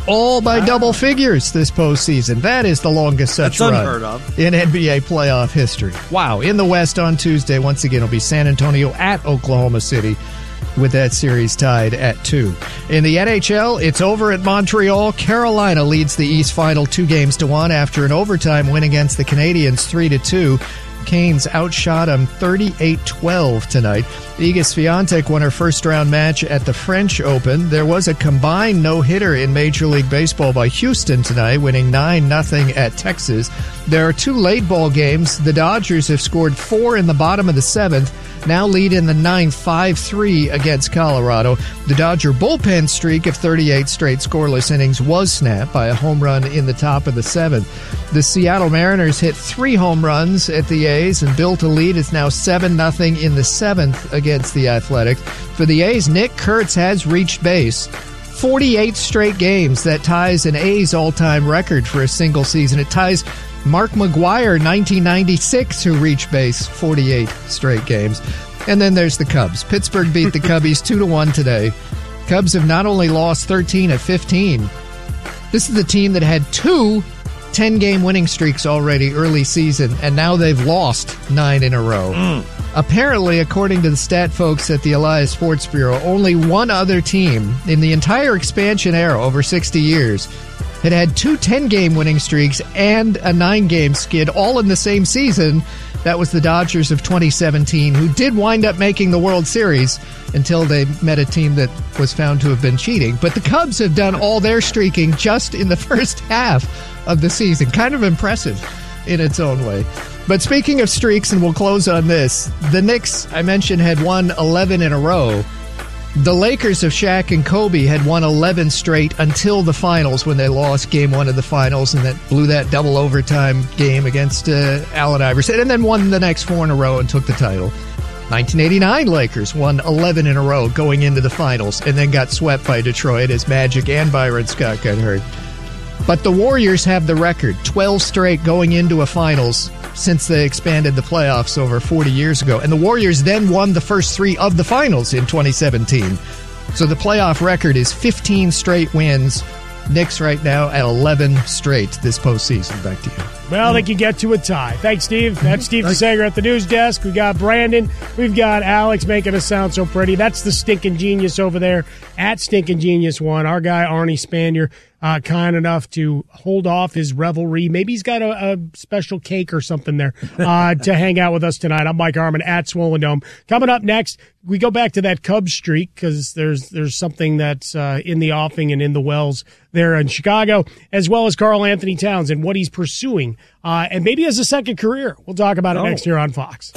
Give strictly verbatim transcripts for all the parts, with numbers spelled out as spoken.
all by wow. double figures this postseason. That is the longest such That's run unheard of. in N B A playoff history. Wow. In the West on Tuesday, once again, it'll be San Antonio at Oklahoma City, with that series tied at two. In the N H L, it's over at Montreal. Carolina leads the East Final two games to one after an overtime win against the Canadiens three to two. Canes outshot them thirty-eight twelve tonight. Iga Swiatek won her first-round match at the French Open. There was a combined no-hitter in Major League Baseball by Houston tonight, winning nine nothing at Texas. There are two late ball games. The Dodgers have scored four in the bottom of the seventh, now lead in the ninth five three against Colorado. The Dodger bullpen streak of thirty-eight straight scoreless innings was snapped by a home run in the top of the seventh. The Seattle Mariners hit three home runs at the A's and built a lead. It's now seven nothing in the seventh against the Athletics. For the A's, Nick Kurtz has reached base. forty-eight straight games. That ties an A's all-time record for a single season. It ties Mark McGwire, nineteen ninety-six, who reached base forty-eight straight games. And then there's the Cubs. Pittsburgh beat the Cubbies two to one today. Cubs have not only lost thirteen of fifteen. This is the team that had two ten-game winning streaks already early season, and now they've lost nine in a row. Mm. Apparently, according to the stat folks at the Elias Sports Bureau, only one other team in the entire expansion era over sixty years had had two ten-game winning streaks and a nine-game skid all in the same season. That was the Dodgers of twenty seventeen, who did wind up making the World Series until they met a team that was found to have been cheating. But the Cubs have done all their streaking just in the first half of the season. Kind of impressive in its own way. But speaking of streaks, and we'll close on this, the Knicks, I mentioned, had won eleven in a row. The Lakers of Shaq and Kobe had won eleven straight until the finals, when they lost game one of the finals and that blew that double overtime game against uh, Allen Iverson, and then won the next four in a row and took the title. nineteen eighty-nine Lakers won eleven in a row going into the finals and then got swept by Detroit as Magic and Byron Scott got hurt. But the Warriors have the record, twelve straight going into a finals since they expanded the playoffs over forty years ago. And the Warriors then won the first three of the finals in twenty seventeen. So the playoff record is fifteen straight wins. Knicks right now at eleven straight this postseason. Back to you. Well, they can get to a tie. Thanks, Steve. That's Steve DeSager at the news desk. We got Brandon. We've got Alex making us sound so pretty. That's the Stinking Genius over there at Stinking Genius One. Our guy, Arnie Spanier, uh, kind enough to hold off his revelry. Maybe he's got a, a special cake or something there uh, to hang out with us tonight. I'm Mike Harmon at Swollen Dome. Coming up next, we go back to that Cubs streak because there's there's something that's uh, in the offing and in the wells there in Chicago, as well as Karl Anthony Towns and what he's pursuing, uh, and maybe as a second career. We'll talk about it oh. next year on Fox.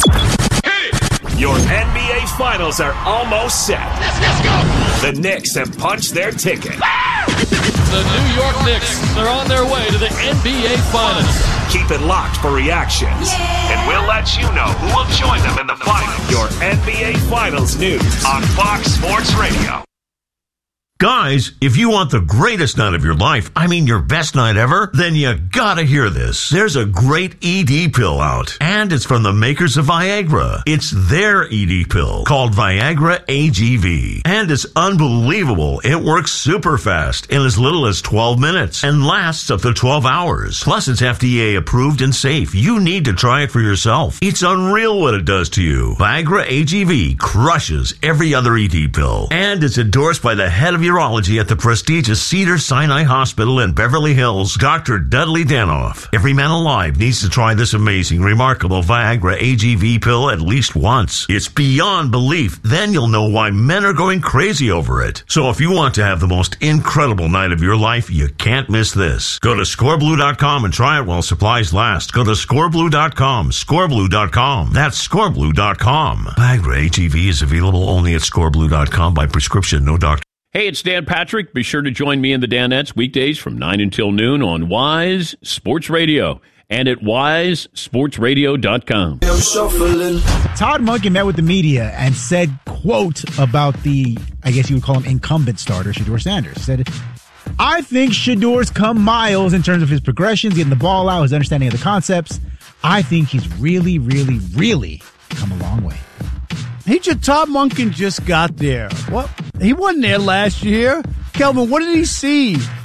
Your N B A Finals are almost set. Let's, let's go. The Knicks have punched their ticket. The New York Knicks are on their way to the N B A Finals. Keep it locked for reactions, yeah. and we'll let you know who will join them in the finals. Your N B A Finals news on Fox Sports Radio. Guys, if you want the greatest night of your life, I mean your best night ever, then you gotta hear this. There's a great E D pill out, and it's from the makers of Viagra. It's their E D pill called Viagra A G V, and it's unbelievable. It works super fast in as little as twelve minutes and lasts up to twelve hours. Plus, it's F D A approved and safe. You need to try it for yourself. It's unreal what it does to you. Viagra A G V crushes every other E D pill, and it's endorsed by the head of urology at the prestigious Cedars-Sinai Hospital in Beverly Hills, Doctor Dudley Danoff. Every man alive needs to try this amazing, remarkable Viagra A G V pill at least once. It's beyond belief. Then you'll know why men are going crazy over it. So if you want to have the most incredible night of your life, you can't miss this. Go to score blue dot com and try it while supplies last. Go to score blue dot com, score blue dot com. That's score blue dot com. Viagra A G V is available only at score blue dot com by prescription, no doctor. Hey, it's Dan Patrick. Be sure to join me and the Danettes weekdays from nine until noon on Wise Sports Radio and at wise sports radio dot com. Todd Monken met with the media and said, quote, about the, I guess you would call him incumbent starter, Shedeur Sanders. Said, I think Shedor's come miles in terms of his progressions, getting the ball out, his understanding of the concepts. I think he's really, really, really come a long way. He just, Todd Monken just got there. What? He wasn't there last year. Kelvin, what did he see